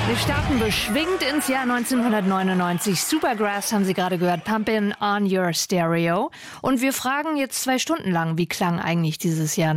Wir starten beschwingt ins Jahr 1999. Supergrass haben Sie gerade gehört, Pumpin' on Your Stereo. Und wir fragen jetzt 2 Stunden lang, wie klang eigentlich dieses Jahr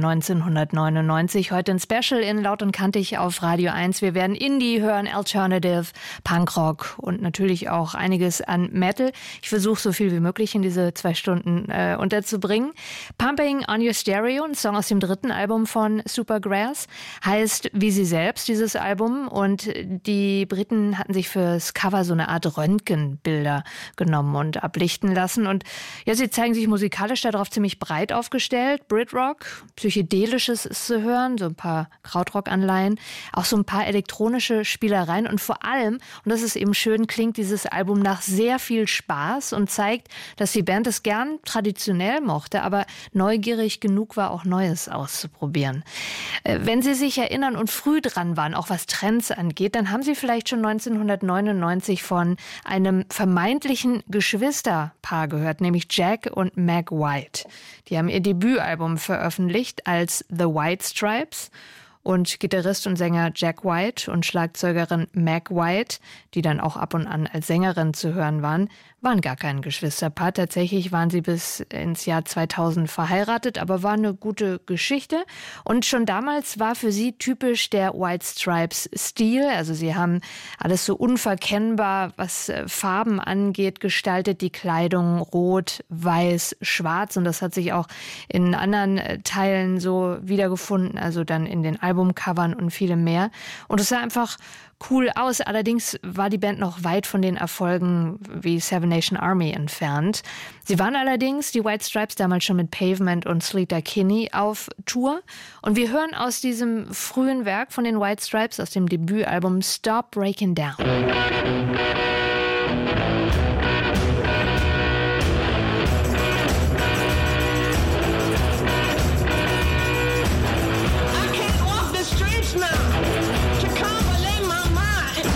1999? Heute ein Special in Laut und Kantig auf Radio 1. Wir werden Indie hören, Alternative, Punkrock und natürlich auch einiges an Metal. Ich versuche so viel wie möglich in diese 2 Stunden unterzubringen. Pumping on Your Stereo, ein Song aus dem 3. Album von Supergrass, heißt wie sie selbst, dieses Album. Und die Briten hatten sich fürs Cover so eine Art Röntgenbilder genommen und ablichten lassen. Und ja, sie zeigen sich musikalisch darauf ziemlich breit aufgestellt. Britrock, Psychedelisches ist zu hören, so ein paar Krautrock-Anleihen, auch so ein paar elektronische Spielereien. Und vor allem, und das ist eben schön, klingt dieses Album nach sehr viel Spaß und zeigt, dass die Band es gern traditionell mochte, aber neugierig genug war, auch Neues auszuprobieren. Wenn Sie sich erinnern und früh dran waren, auch was Trends angeht, dann haben Sie vielleicht schon 1999 von einem vermeintlichen Geschwisterpaar gehört, nämlich Jack und Meg White. Die haben ihr Debütalbum veröffentlicht als The White Stripes. Und Gitarrist und Sänger Jack White und Schlagzeugerin Meg White, die dann auch ab und an als Sängerin zu hören waren gar kein Geschwisterpaar. Tatsächlich waren sie bis ins Jahr 2000 verheiratet, aber war eine gute Geschichte. Und schon damals war für sie typisch der White Stripes Stil. Also sie haben alles so unverkennbar, was Farben angeht, gestaltet. Die Kleidung rot, weiß, schwarz. Und das hat sich auch in anderen Teilen so wiedergefunden. Also dann in den Albumcovern und viele mehr. Und es sah einfach cool aus. Allerdings war die Band noch weit von den Erfolgen wie Seven Nation Army entfernt. Sie waren allerdings, die White Stripes, damals schon mit Pavement und Sleater Kinney auf Tour. Und wir hören aus diesem frühen Werk von den White Stripes, aus dem Debütalbum Stop Breaking Down.